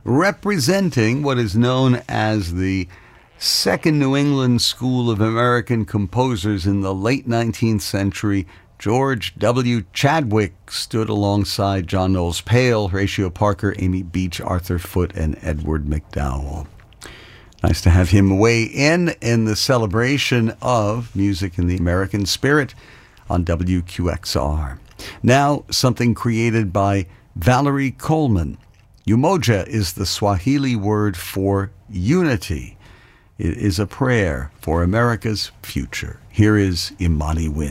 representing what is known as the Second New England School of American Composers in the late 19th century. George W. Chadwick stood alongside John Knowles Pale, Horatio Parker, Amy Beach, Arthur Foote, and Edward McDowell. Nice to have him weigh in the celebration of music in the American spirit on WQXR. Now, something created by Valerie Coleman. Umoja is the Swahili word for unity. It is a prayer for America's future. Here is Imani Win.